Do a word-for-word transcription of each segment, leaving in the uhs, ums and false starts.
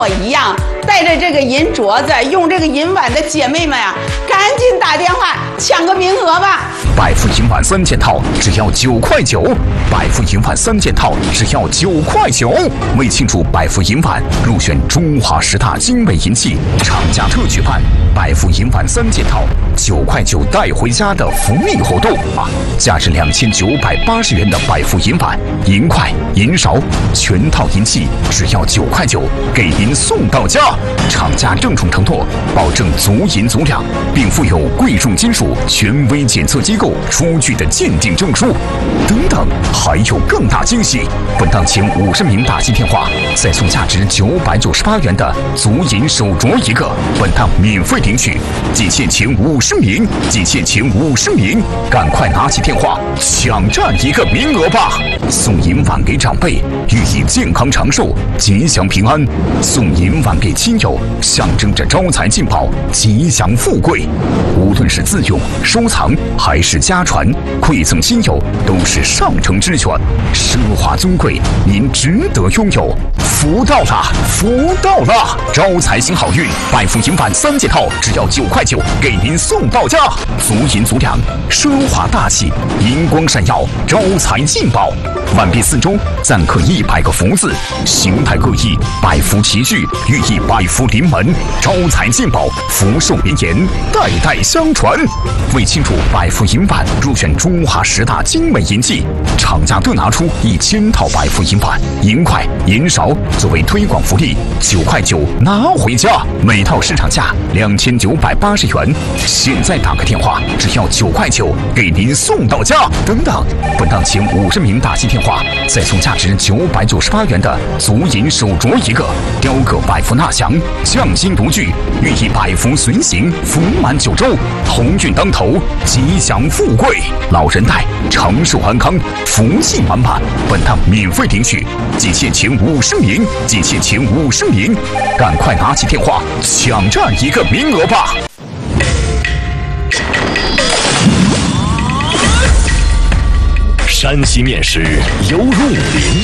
我一样带着这个银镯子，用这个银碗的姐妹们呀、啊，赶紧打电话抢个名额吧！ 百富银碗三件套只要九块九，百富银碗三件套只要九块九。为庆祝百富银碗入选中华十大精美银器，厂家特举办百富银碗三件套九块九带回家的福利活动啊！价值两千九百八十元的百富银碗、银筷、银勺全套银器只要九块九，给您送到家。厂家郑重承诺，保证足银足两，并附有贵重金属权威检测机构出具的鉴定证书。等等，还有更大惊喜！本档前五十名打进电话，再送价值九百九十八元的足银手镯一个，本档免费领取。仅限前五十名，仅限前五十名，赶快拿起电话抢占一个名额吧！送银碗给长辈，寓意健康长寿、吉祥平安；送银碗给亲友，象征着招财进宝、吉祥富贵。无论是自用、收藏还是家传，馈赠亲友都是上乘之选，奢华尊贵，您值得拥有。福到了，福到了！招财行好运，百富银碗三件套只要九块九，给您送到家。足银足两，奢华大气，银光闪耀，招财进宝。碗壁四周錾刻一百个福字，形态各异，百福齐聚，寓意百福临门，招财进宝，福寿绵延，代代相传。为庆祝百富银碗入选中华十大精美银器，厂家各拿出一千套百富银碗、银筷、银勺作为推广福利，九块九拿回家，每套市场价两千九百八十元。现在打个电话，只要九块九，给您送到家。等等，本档前五十名打进电话，再送价值九百九十八元的足银手镯一个，雕刻百福纳祥，匠心独具，寓意百福随行，福满九州，鸿运当头，吉祥富贵，老人带，长寿安康，福气满满。本档免费领取，仅限前五十名，仅限前五十名，赶快拿起电话抢占一个名额吧！ 山西面食犹如武林，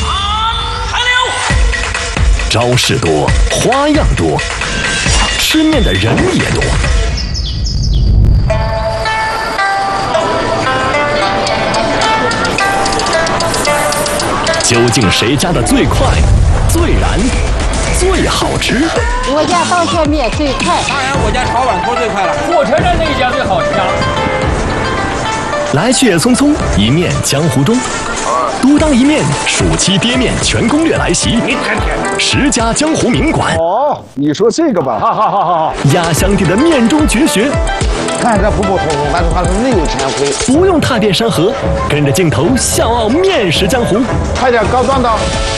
招式多，花样多，吃面的人也多。究竟谁家的最快、最燃、最好吃？ 我家刀削面最快， 当然我家炒碗头最快了。 火车站那一家最好吃啊！ 来去也匆匆，一面江湖中。独当一面，暑期爹面全攻略来袭。十家江湖名馆。 哦，你说这个吧， 好好好好好。 压箱底的面中绝学。 看着普普通通，但是它是内有全回。 不用踏遍山河，跟着镜头笑傲面食江湖。 快点高端的。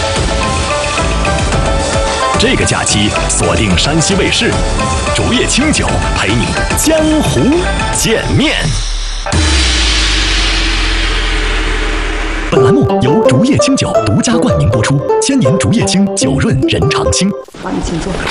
这个假期锁定山西卫视，竹叶青酒陪你江湖见面。本栏目由竹叶青酒独家冠名播出，千年竹叶青，酒润人常青。 好，你请坐。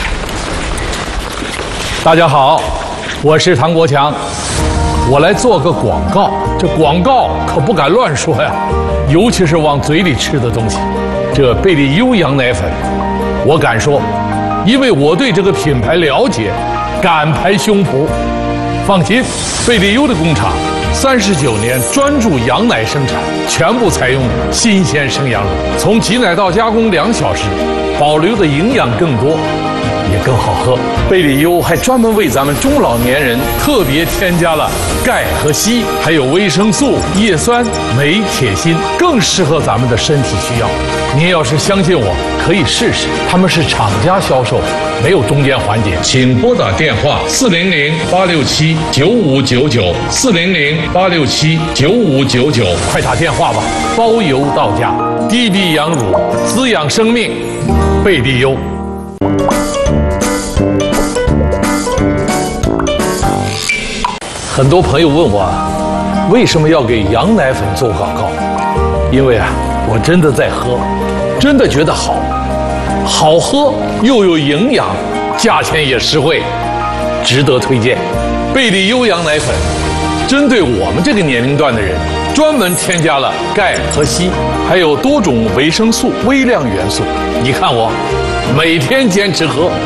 大家好，我是唐国强，我来做个广告。这广告可不敢乱说呀，尤其是往嘴里吃的东西。这贝利优羊奶粉，我敢说，因为我对这个品牌了解，敢拍胸脯。放心，贝利优的工厂三十九年专注羊奶生产，全部采用新鲜生羊乳，从挤奶到加工两小时，保留的营养更多，也更好喝。贝利优还专门为咱们中老年人特别添加了钙和硒，还有维生素、叶酸、镁、铁、锌，更适合咱们的身体需要。您要是相信我，可以试试。他们是厂家销售，没有中间环节。请拨打电话四零零八六七九五九九四零零八六七九五九九，快打电话吧，包邮到家。低低羊乳，滋养生命，贝利优。很多朋友问我，为什么要给羊奶粉做广告？因为啊，我真的在喝，真的觉得好，好喝又有营养，价钱也实惠，值得推荐。贝利优羊奶粉针对我们这个年龄段的人，专门添加了钙和硒，还有多种维生素、微量元素。你看我每天坚持喝，